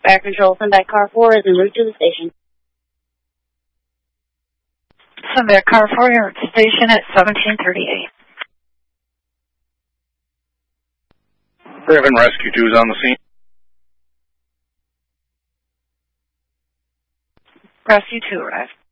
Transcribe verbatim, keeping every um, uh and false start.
Fire Control, Sunback Car four is en route to the station. Sunback Car four, you're at the station at seventeen thirty-eight. Raven Rescue two is on the scene. Rescue two arrived.